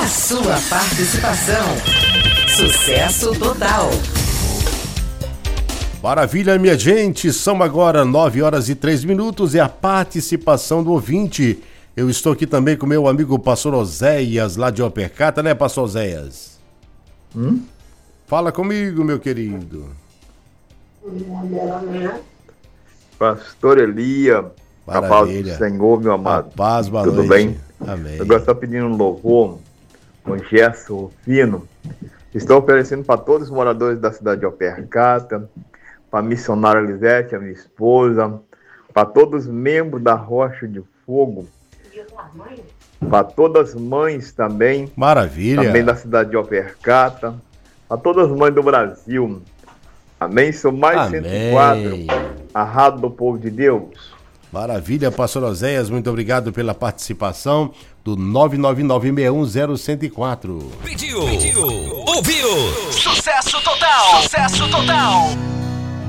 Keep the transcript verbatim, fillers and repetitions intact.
A sua participação. Sucesso total. Maravilha, minha gente. São agora nove horas e três minutos e a participação do ouvinte. Eu estou aqui também com meu amigo Pastor Oséias, lá de Opercata, né, Pastor Oséias? Hum? Fala comigo, meu querido. Pastor Elia, a paz do Senhor, meu amado. A paz, boa Tudo noite. bem? Amém. Eu estou pedindo um louvor com Gerson Rufino. Estou oferecendo para todos os moradores da cidade de Opercata, para a missionária Lisete, a minha esposa, para todos os membros da Rocha de Fogo, para todas as mães também. Maravilha. Também da cidade de Opercata, para todas as mães do Brasil. Amém? Sou mais Amém. cento e quatro, a Rádio do Povo de Deus. Maravilha, Pastor Oséias, muito obrigado pela participação do nove nove nove seis um zero um zero quatro. Pediu, pediu, ouviu, sucesso total, sucesso total.